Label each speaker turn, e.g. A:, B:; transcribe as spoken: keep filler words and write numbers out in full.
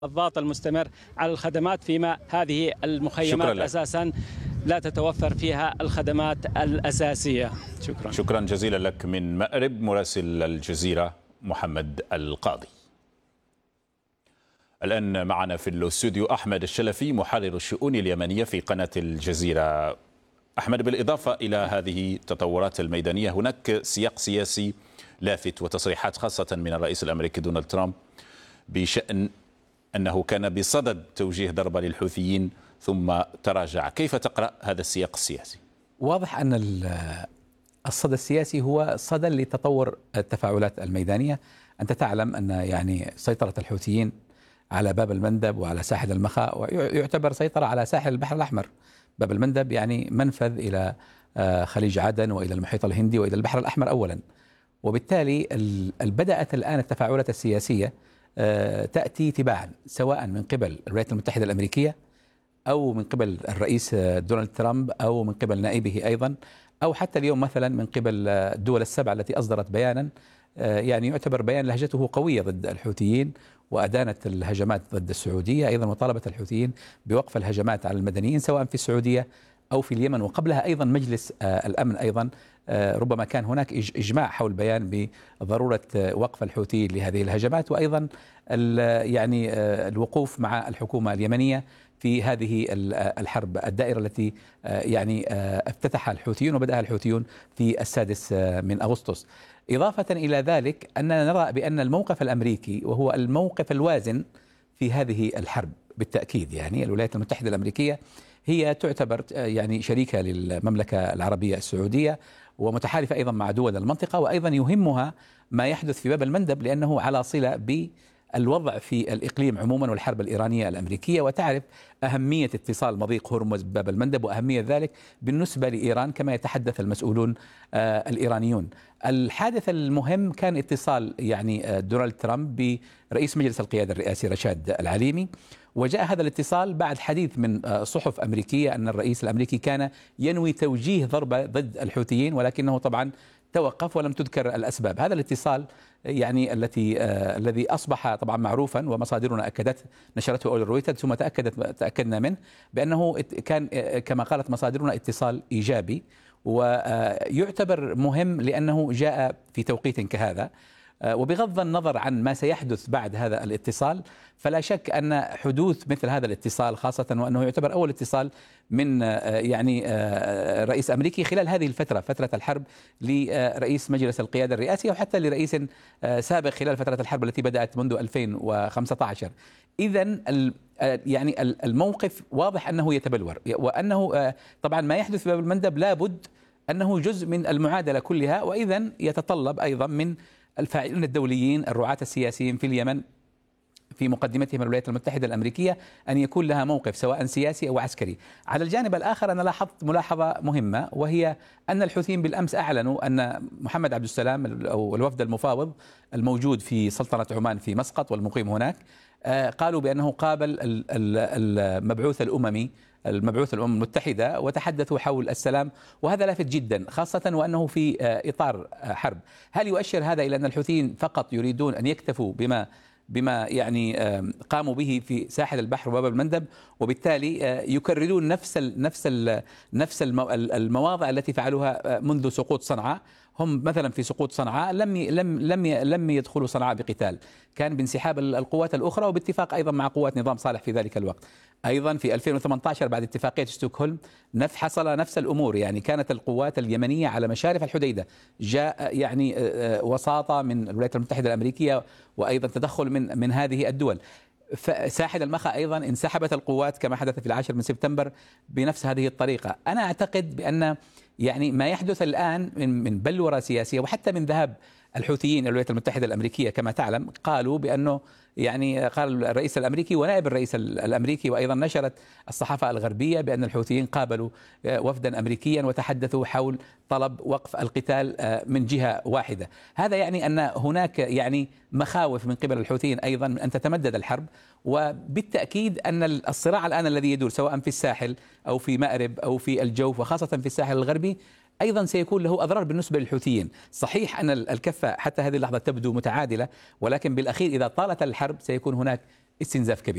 A: الضغط المستمر على الخدمات، فيما هذه المخيمات أساسا لا تتوفر فيها الخدمات الأساسية. شكرا
B: شكرا جزيلا لك من مأرب مراسل الجزيرة محمد القاضي. الآن معنا في الاستوديو أحمد الشلفي محرر الشؤون اليمنية في قناة الجزيرة. أحمد، بالإضافة إلى هذه التطورات الميدانية هناك سياق سياسي لافت وتصريحات خاصة من الرئيس الأمريكي دونالد ترامب بشأن أنه كان بصدد توجيه ضربة للحوثيين ثم تراجع. كيف تقرأ هذا السياق السياسي؟
C: واضح أن الصدى السياسي هو صدى لتطور التفاعلات الميدانية. أنت تعلم أن يعني سيطرة الحوثيين على باب المندب وعلى ساحل المخا ويعتبر سيطرة على ساحل البحر الأحمر. باب المندب يعني منفذ إلى خليج عدن وإلى المحيط الهندي وإلى البحر الأحمر أولا، وبالتالي بدأت الآن التفاعلات السياسية تأتي تباعا، سواء من قبل الولايات المتحدة الأمريكية أو من قبل الرئيس دونالد ترامب أو من قبل نائبه أيضا، أو حتى اليوم مثلا من قبل الدول السبع التي أصدرت بيانا يعني يعتبر بيان لهجته قوية ضد الحوثيين، وأدانت الهجمات ضد السعودية أيضا، وطالبت الحوثيين بوقف الهجمات على المدنيين سواء في السعودية أو في اليمن. وقبلها أيضا مجلس الأمن أيضا ربما كان هناك إجماع حول بيان بضرورة وقف الحوثيين لهذه الهجمات، وأيضا يعني الوقوف مع الحكومة اليمنية في هذه الحرب الدائرة التي يعني افتتحها الحوثيون وبدأها الحوثيون في السادس من أغسطس. إضافة إلى ذلك أننا نرى بأن الموقف الأمريكي وهو الموقف الوازن في هذه الحرب بالتأكيد. يعني الولايات المتحدة الأمريكية هي تعتبر يعني شريكة للمملكة العربية السعودية ومتحالفة أيضا مع دول المنطقة، وأيضا يهمها ما يحدث في باب المندب لأنه على صلة بالوضع في الإقليم عموما والحرب الإيرانية الأمريكية، وتعرف أهمية اتصال مضيق هرمز بباب المندب وأهمية ذلك بالنسبة لإيران كما يتحدث المسؤولون آه الإيرانيون. الحادث المهم كان اتصال يعني آه دونالد ترامب برئيس مجلس القيادة الرئاسي رشاد العليمي، وجاء هذا الاتصال بعد حديث من آه صحف أمريكية أن الرئيس الأمريكي كان ينوي توجيه ضربة ضد الحوثيين، ولكنه طبعا توقف ولم تذكر الأسباب. هذا الاتصال يعني التي آه الذي أصبح طبعا معروفا ومصادرنا أكدت، نشرته أول رويترز ثم تأكدت تأكدنا منه بأنه كان آه كما قالت مصادرنا اتصال إيجابي، ويعتبر مهم لأنه جاء في توقيت كهذا. وبغض النظر عن ما سيحدث بعد هذا الاتصال، فلا شك أن حدوث مثل هذا الاتصال، خاصة وأنه يعتبر أول اتصال من يعني رئيس أمريكي خلال هذه الفترة، فترة الحرب، لرئيس مجلس القيادة الرئاسي أو حتى لرئيس سابق خلال فترة الحرب التي بدأت منذ ألفين وخمسة عشر. إذن يعني الموقف واضح أنه يتبلور، وأنه طبعا ما يحدث في باب المندب لابد أنه جزء من المعادلة كلها، وإذن يتطلب أيضا من الفاعلين الدوليين الرعاة السياسيين في اليمن في مقدمتهم الولايات المتحدة الأمريكية أن يكون لها موقف سواء سياسي أو عسكري. على الجانب الآخر أنا لاحظت ملاحظة مهمة، وهي أن الحوثيين بالأمس أعلنوا أن محمد عبد السلام أو الوفد المفاوض الموجود في سلطنة عمان في مسقط والمقيم هناك قالوا بأنه قابل المبعوث الأممي المبعوث الأمم المتحدة وتحدثوا حول السلام، وهذا لافت جدا خاصة وأنه في إطار حرب. هل يؤشر هذا إلى أن الحوثيين فقط يريدون أن يكتفوا بما بما يعني قاموا به في ساحل البحر وباب المندب، وبالتالي يكررون نفس ال نفس ال نفس المواضع التي فعلوها منذ سقوط صنعاء؟ هم مثلا في سقوط صنعاء لم لم لم لم يدخلوا صنعاء بقتال، كان بانسحاب القوات الأخرى وباتفاق أيضا مع قوات نظام صالح في ذلك الوقت. أيضا في ألفين وثمانية عشر بعد اتفاقية ستوكهولم نفس حصل نفس الأمور، يعني كانت القوات اليمنية على مشارف الحديدة، جاء يعني وساطة من الولايات المتحدة الأمريكية وأيضا تدخل من من هذه الدول. ساحل المخا أيضا انسحبت القوات كما حدث في العاشر من سبتمبر بنفس هذه الطريقة. أنا أعتقد بأن يعني ما يحدث الآن من من بلورة سياسية وحتى من ذهاب الحوثيين الولايات المتحدة الأمريكية كما تعلم، قالوا بأنه يعني قال الرئيس الأمريكي ونائب الرئيس الأمريكي، وأيضا نشرت الصحافة الغربية بأن الحوثيين قابلوا وفدا أمريكيا وتحدثوا حول طلب وقف القتال من جهة واحدة. هذا يعني أن هناك يعني مخاوف من قبل الحوثيين أيضا أن تتمدد الحرب، وبالتأكيد أن الصراع الآن الذي يدور سواء في الساحل أو في مأرب أو في الجوف وخاصة في الساحل الغربي أيضا سيكون له أضرار بالنسبة للحوثيين. صحيح أن الكفة حتى هذه اللحظة تبدو متعادلة، ولكن بالأخير إذا طالت الحرب سيكون هناك استنزاف كبير.